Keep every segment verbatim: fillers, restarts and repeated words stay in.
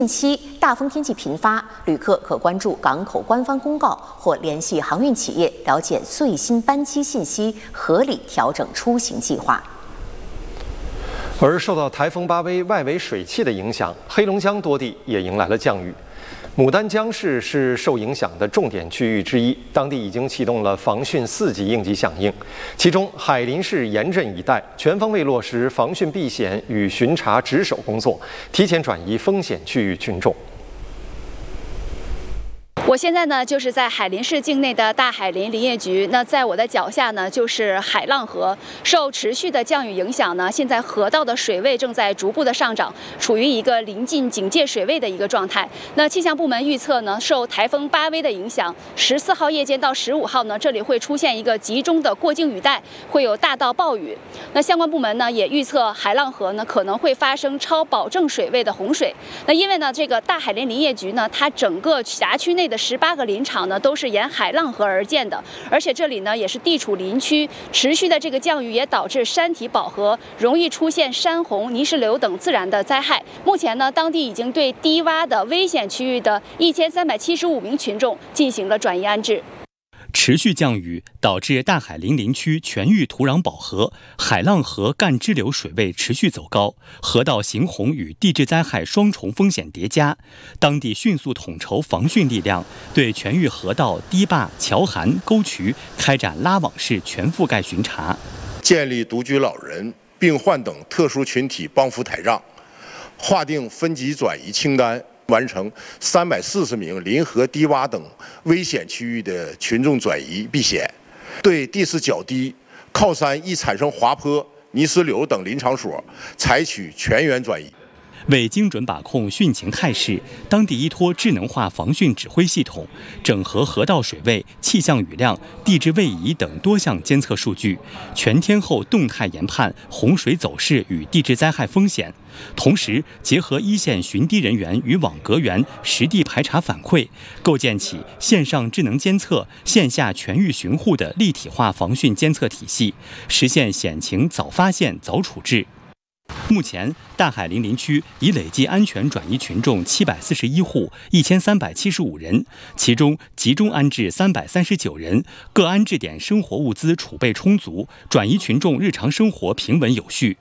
近期大风天气频发，旅客可关注港口官方公告或联系航运企业了解最新班机信息，合理调整出行计划。 而受到台风巴威外围水汽的影响，黑龙江多地也迎来了降雨。牡丹江市是受影响的重点区域之一，当地已经启动了防汛四级应急响应。其中，海林市盐镇一带全方位落实防汛避险与巡查值守工作，提前转移风险区域群众。 我现在呢，就是在海林市境内的大海林林业局。那在我的脚下呢，就是海浪河。受持续的降雨影响呢，现在河道的水位正在逐步的上涨，处于一个临近警戒水位的一个状态。那气象部门预测呢，受台风巴威的影响，十四号夜间到十五号呢，这里会出现一个集中的过境雨带，会有大到暴雨。那相关部门呢，也预测海浪河呢可能会发生超保证水位的洪水。那因为呢，这个大海林林业局呢，它整个辖区内的十八个林场呢都是沿海浪河而建的，而且这里呢也是地处林区，持续的这个降雨也导致山体饱和，容易出现山洪、泥石流等自然的灾害。目前呢，当地已经对低洼的危险区域的一千三百七十五名群众进行了转移安置。 持续降雨导致大海林林区全域土壤饱和，海浪河干支流水位持续走高，河道行洪与地质灾害双重风险叠加。当地迅速统筹防汛力量，对全域河道、堤坝、桥涵、沟渠开展拉网式全覆盖巡查， 建立独居老人、病患等特殊群体帮扶台账，划定分级转移清单。完成三百四十名临河低洼等危险区域的群众转移避险，对地势较低、靠山易产生滑坡、泥石流等林场所采取全员转移。 为精准把控汛情态势，当地依托智能化防汛指挥系统，整合河道水位、气象雨量、地质位移等多项监测数据，全天候动态研判洪水走势与地质灾害风险。同时，结合一线巡堤人员与网格员实地排查反馈，构建起线上智能监测、线下全域巡护的立体化防汛监测体系，实现险情早发现、早处置。目前，大海林林区已累计安全转移群众七百四十一户，一千三百七十五人，其中集中安置三百三十九人，各安置点生活物资储备充足，转移群众日常生活平稳有序。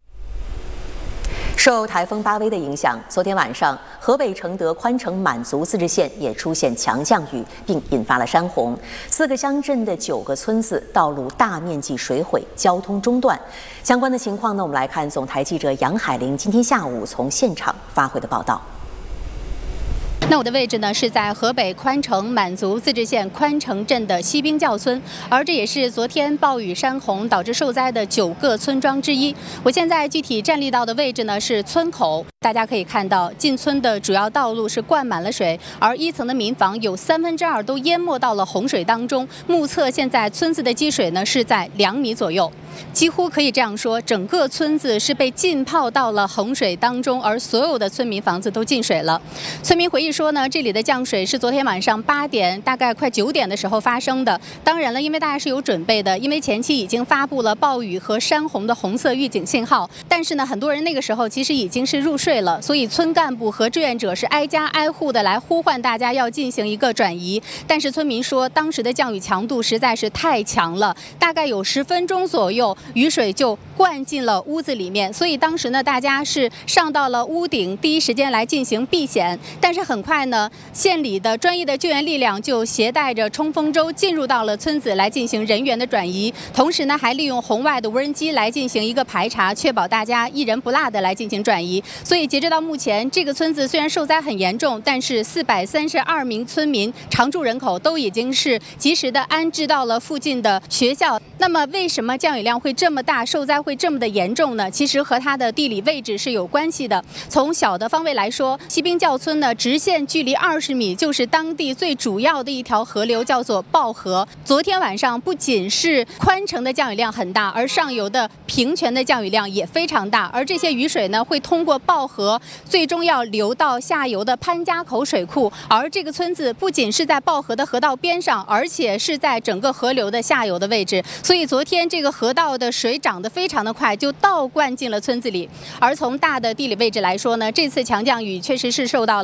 受台风巴威的影响，昨天晚上河北承德宽城满族自治县也出现强降雨，并引发了山洪。四个乡镇的九个村子道路大面积水毁，交通中断。相关的情况呢，我们来看总台记者杨海玲今天下午从现场发回的报道。 那我的位置呢是在河北宽城满族自治县宽城镇的西兵教村，而这也是昨天暴雨山洪导致受灾的九个村庄之一。我现在具体站立到的位置呢是村口，大家可以看到进村的主要道路是灌满了水，而一层的民房有三分之二都淹没到了洪水当中。目测现在村子的积水呢是在两米左右。几乎可以这样说，整个村子是被浸泡到了洪水当中，而所有的村民房子都进水了。村民回忆说呢，这里的降水是昨天晚上八点，大概快九点的时候发生的。当然了，因为大家是有准备的，因为前期已经发布了暴雨和山洪的红色预警信号。但是呢，很多人那个时候其实已经是入睡了，所以村干部和志愿者是挨家挨户的来呼唤大家要进行一个转移。但是村民说，当时的降雨强度实在是太强了，大概有十分钟左右。雨水就灌进了屋子里面，所以当时呢，大家是上到了屋顶，第一时间来进行避险。但是很快呢，县里的专业的救援力量就携带着冲锋舟进入到了村子来进行人员的转移，同时呢，还利用红外的无人机来进行一个排查，确保大家一人不落的来进行转移。所以截止到目前，这个村子虽然受灾很严重，但是四百三十二名村民常住人口都已经是及时的安置到了附近的学校。那么为什么降雨量会这么大，受灾会这么的严重呢？其实和它的地理位置是有关系的。从小的方位来说，西兵教村呢，直线距离二十米就是当地最主要的一条河流，叫做抱河。昨天晚上不仅是宽城的降雨量很大，而上游的平泉的降雨量也非常大。而这些雨水呢，会通过抱河，最终要流到下游的潘家口水库。而这个村子不仅是在抱河的河道边上，而且是在整个河流的下游的位置。所以昨天这个河道的水涨得非常的快，就倒灌进了村子里。而从大的地理位置来说呢，这次强降雨确实是受到了